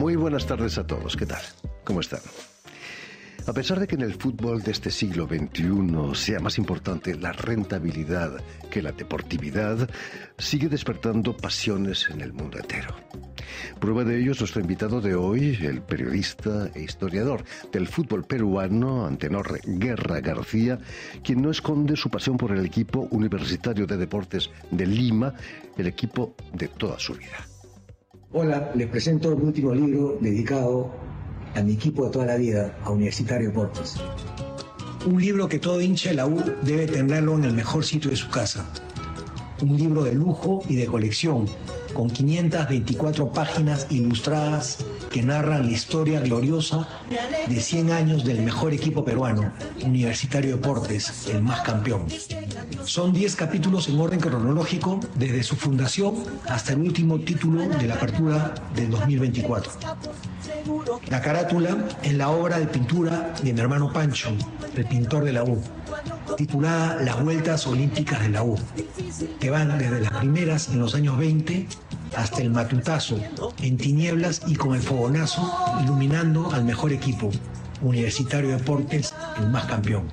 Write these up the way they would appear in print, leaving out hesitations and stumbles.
Muy buenas tardes a todos. ¿Qué tal? ¿Cómo están? A pesar de que en el fútbol de este siglo XXI sea más importante la rentabilidad que la deportividad, sigue despertando pasiones en el mundo entero. Prueba de ello es nuestro invitado de hoy, el periodista e historiador del fútbol peruano, Antenor Guerra García, quien no esconde su pasión por el equipo Universitario de Deportes de Lima, el equipo de toda su vida. Hola, les presento mi último libro dedicado a mi equipo de toda la vida, a Universitario Deportes. Un libro que todo hincha de la U debe tenerlo en el mejor sitio de su casa. Un libro de lujo y de colección, con 524 páginas ilustradas que narran la historia gloriosa de 100 años del mejor equipo peruano, Universitario Deportes, el más campeón. Son 10 capítulos en orden cronológico desde su fundación hasta el último título de la apertura del 2024. La carátula es la obra de pintura de mi hermano Pancho, el pintor de la U, titulada Las Vueltas Olímpicas de la U, que van desde las primeras en los años 20 hasta el matutazo, en tinieblas y con el fogonazo, iluminando al mejor equipo, Universitario Deportes, el más campeón.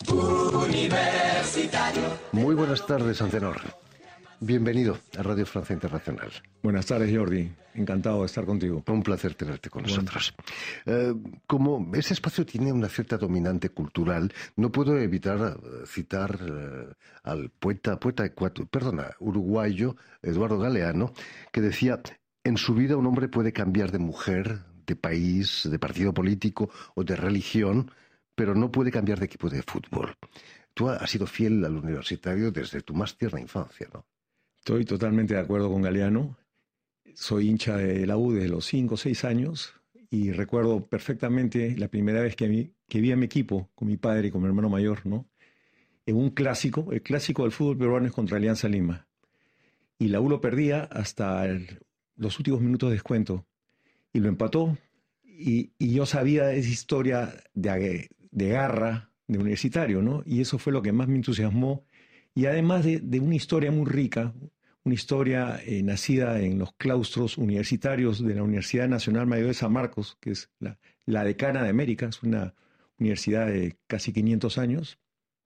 Muy buenas tardes, Antenor. Bienvenido a Radio Francia Internacional. Buenas tardes, Jordi. Encantado de estar contigo. Un placer tenerte con nosotros. Como ese espacio tiene una cierta dominante cultural, no puedo evitar citar al poeta uruguayo Eduardo Galeano, que decía: en su vida un hombre puede cambiar de mujer, de país, de partido político o de religión, pero no puede cambiar de equipo de fútbol. Tú has sido fiel al Universitario desde tu más tierna infancia, ¿no? Estoy totalmente de acuerdo con Galeano. Soy hincha de la U desde los 5 o 6 años y recuerdo perfectamente la primera vez que vi a mi equipo con mi padre y con mi hermano mayor, ¿no? En un clásico, el clásico del fútbol peruano es contra Alianza Lima. Y la U lo perdía hasta los últimos minutos de descuento. Y lo empató. Y yo sabía esa historia de garra de Universitario, ¿no? Y eso fue lo que más me entusiasmó. Y además de una historia muy rica, una historia nacida en los claustros universitarios de la Universidad Nacional Mayor de San Marcos, que es la decana de América, es una universidad de casi 500 años,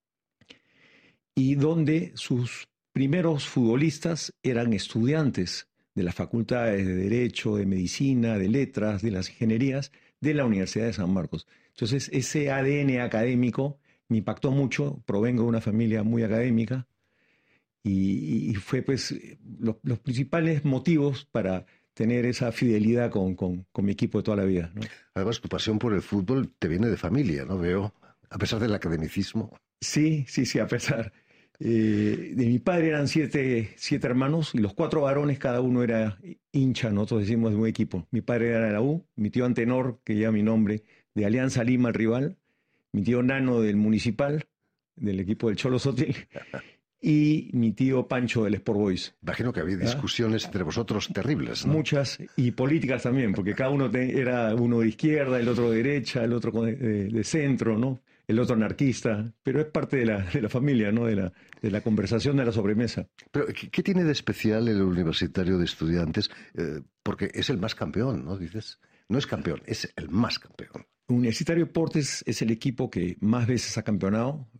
y donde sus primeros futbolistas eran estudiantes de las facultades de Derecho, de Medicina, de Letras, de las Ingenierías, de la Universidad de San Marcos. Entonces, ese ADN académico me impactó mucho. Provengo de una familia muy académica y fue pues los principales motivos para tener esa fidelidad con mi equipo de toda la vida, ¿no? Además, tu pasión por el fútbol te viene de familia, ¿no? Veo, a pesar del academicismo. Sí, a pesar. De mi padre eran siete hermanos y los 4 varones, cada uno era hincha, nosotros decimos, de un equipo. Mi padre era de la U, mi tío Antenor, que lleva mi nombre, de Alianza Lima, el rival, mi tío Nano del Municipal, del equipo del Cholo Sottil, y mi tío Pancho del Sport Boys. Imagino que había discusiones entre vosotros terribles, ¿no? Muchas, y políticas también, porque cada uno era uno de izquierda, el otro de derecha, el otro de centro, ¿no? El otro anarquista, pero es parte de la familia, ¿no? De la conversación de la sobremesa. Pero, ¿qué tiene de especial el Universitario de Estudiantes? Porque es el más campeón, ¿no? Dices, no es campeón, es el más campeón. Universitario Deportes es el equipo que más veces ha campeonado.